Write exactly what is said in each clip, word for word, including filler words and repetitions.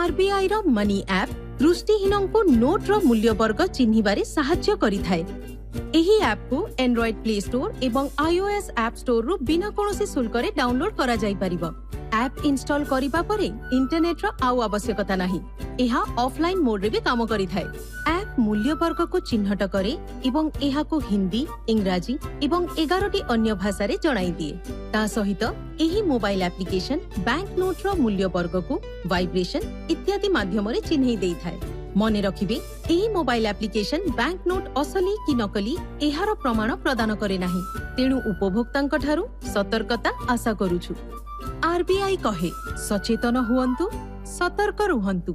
RBI रो money app दृष्टिहीन को note रो मूल्य वर्ग चिन्हिबारे सहाय्य करिथाय। एही ऐप को एंड्रॉइड प्ले स्टोर एवं आईओएस ऐप स्टोर रु बिना कोनोसी शुल्क रे डाउनलोड करा जाई परिबो। ऐप इंस्टॉल करिबा परे इंटरनेट रो आउ आवश्यकता नाही। एहा ऑफलाइन मोड रे भी काम करिथाय। ऐप मूल्य वर्ग को चिन्हट करे एवं एहा को हिंदी, इंग्राजी एवं ग्यारह टी अन्य भाषा रे जणाई दिए। ता सहित एही मोबाइल एप्लीकेशन बैंक नोट रो मूल्य वर्ग को वाइब्रेशन इत्यादि माध्यम रे चिन्हई देई थाय। मने रखिबे एही मोबाइल एप्लीकेशन बैंक नोट असली कि नकली एहार प्रमाण प्रदान करे नाही। तेणु उपभोक्तांक ठारू सतर्कता आशा करूछु। आरबीआई कहे सचेतन हुअन्तु, सतर्क रुहन्तु।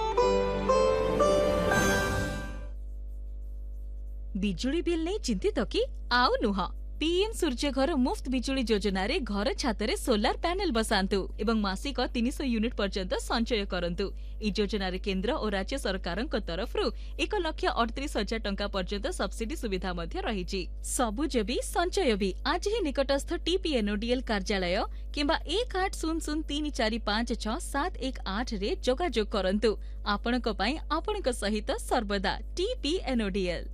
बिजुली बिल नहीं चिंतित कि आउ नुह। पीएम सूर्य घर मुफ्त बिजुली योजना रे घर छातरे सोलार पैनल बसांतु एवं मासिक तीन सौ यूनिट पर्यंत संचय करंतु। ई योजना रे केंद्र और राज्य सरकारक तरफ रु एक लक्ष अड़तीस हजार टंका पर्यंत सब्सिडी सुविधा मध्य रही। सबुज भी संचय भी आज ही निकटस्थ टीपीएनओडीएल कार्यालय किंबा एक आठ शून्य शून्य तीन चार पांच छह सात एक आठ रे जोगाजोग करंतु। आपणक पई आपणक सहित सर्वदा टीपीएनओडीएल।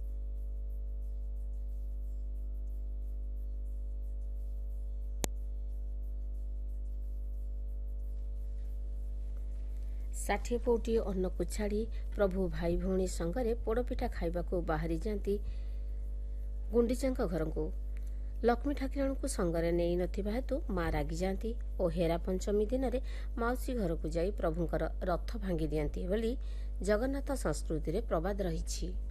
षाठिए पौटी अन्न को छाड़ी प्रभु भाई भौणी संगरे पोड़पिठा खाइबा को बाहरी जाती गुंडीचा घर को। लक्ष्मी ठाकुराणी को संगरे नहीं नथिबा हेतु माँ रागी जाती और हेरा पंचमी दिन में माउसी घर को जाई प्रभुंकर रथ भांगी दियंती बोली जगन्नाथ संस्कृति रे प्रबाद रही।